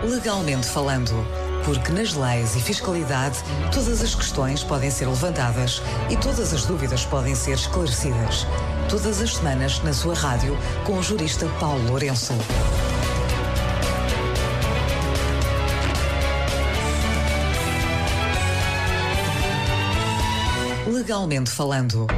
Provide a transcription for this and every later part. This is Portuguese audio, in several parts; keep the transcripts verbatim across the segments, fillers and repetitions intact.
Legalmente falando, porque nas leis e fiscalidade todas as questões podem ser levantadas e todas as dúvidas podem ser esclarecidas. Todas as semanas na sua rádio com o jurista Paulo Lourenço. Legalmente falando.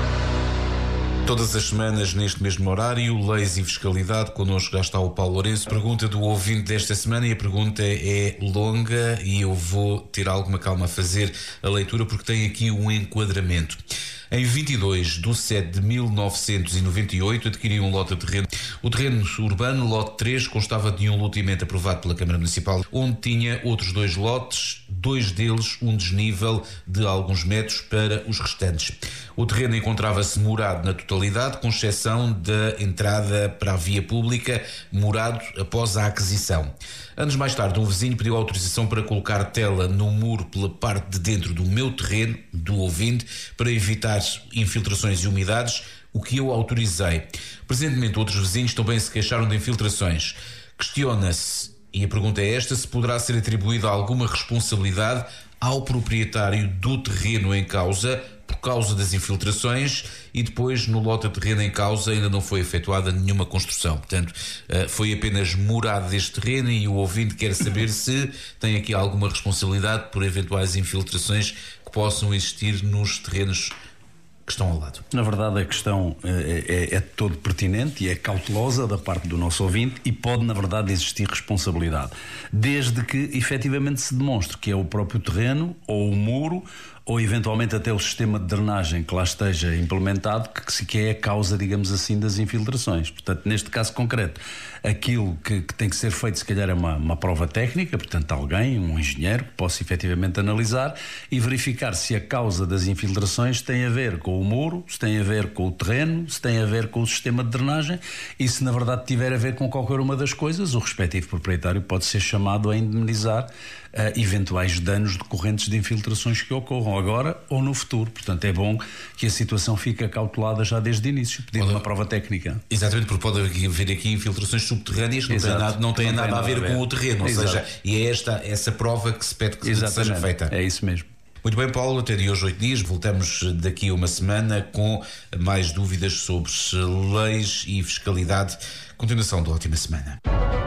Todas as semanas, neste mesmo horário, Leis e Fiscalidade, connosco já está o Paulo Lourenço. Pergunta do ouvinte desta semana, e a pergunta é longa e eu vou ter alguma calma a fazer a leitura porque tem aqui um enquadramento. Em vinte e dois de setembro de mil novecentos e noventa e oito, adquiri um lote de terreno. O terreno urbano, lote três, constava de um loteamento aprovado pela Câmara Municipal, onde tinha outros dois lotes, dois deles um desnível de alguns metros para os restantes. O terreno encontrava-se morado na totalidade, com exceção da entrada para a via pública, morado após a aquisição. Anos mais tarde, um vizinho pediu autorização para colocar tela no muro pela parte de dentro do meu terreno, do ouvinte, para evitar infiltrações e umidades, o que eu autorizei. Presentemente, outros vizinhos também se queixaram de infiltrações. Questiona-se, e a pergunta é esta, se poderá ser atribuída alguma responsabilidade ao proprietário do terreno em causa, por causa das infiltrações, e depois no lote de terreno em causa ainda não foi efetuada nenhuma construção. Portanto, foi apenas morado deste terreno e o ouvinte quer saber se tem aqui alguma responsabilidade por eventuais infiltrações que possam existir nos terrenos que estão ao lado. Na verdade, a questão é, é, é todo pertinente e é cautelosa da parte do nosso ouvinte e pode, na verdade, existir responsabilidade, desde que efetivamente se demonstre que é o próprio terreno ou o muro ou eventualmente até o sistema de drenagem que lá esteja implementado que, que é a causa, digamos assim, das infiltrações. Portanto, neste caso concreto, aquilo que, que tem que ser feito se calhar é uma, uma prova técnica, portanto alguém, um engenheiro que possa efetivamente analisar e verificar se a causa das infiltrações tem a ver com o muro, se tem a ver com o terreno, se tem a ver com o sistema de drenagem e se na verdade tiver a ver com qualquer uma das coisas, o respectivo proprietário pode ser chamado a indemnizar uh, eventuais danos decorrentes de infiltrações que ocorram agora ou no futuro. Portanto, é bom que a situação fique acautelada já desde o início, pedindo pode, uma prova técnica. Exatamente, porque pode haver aqui infiltrações subterrâneas que não têm nada, não têm não nada, nada a ver, a ver com o terreno, ou Exato. seja, e é esta essa prova que se pede que Exatamente. seja feita. É isso mesmo. Muito bem, Paulo, até de hoje oito dias, voltamos daqui a uma semana com mais dúvidas sobre leis e fiscalidade. Continuação da ótima semana.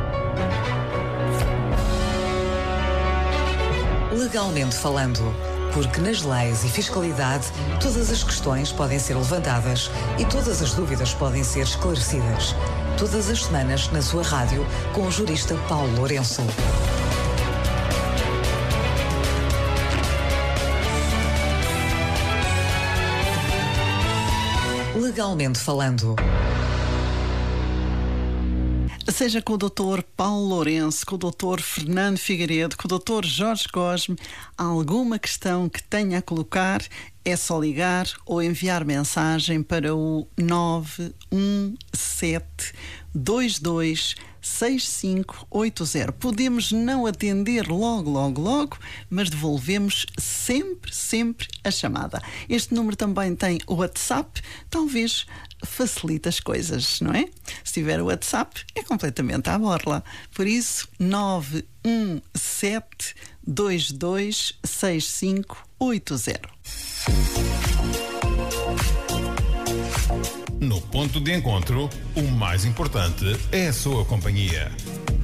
Legalmente falando, porque nas leis e fiscalidade todas as questões podem ser levantadas e todas as dúvidas podem ser esclarecidas. Todas as semanas na sua rádio com o jurista Paulo Lourenço. Legalmente falando. Seja com o doutor Paulo Lourenço, com o doutor Fernando Figueiredo, com o doutor Jorge Cosme, alguma questão que tenha a colocar, é só ligar ou enviar mensagem para o nove um sete, dois dois, seis cinco oito zero. Podemos não atender logo, logo, logo, mas devolvemos sempre, sempre a chamada. Este número também tem o WhatsApp, talvez facilita as coisas, não é? Se tiver o WhatsApp, é completamente à borla. Por isso, nove um sete, dois dois, seis cinco oito zero. No ponto de encontro, o mais importante é a sua companhia.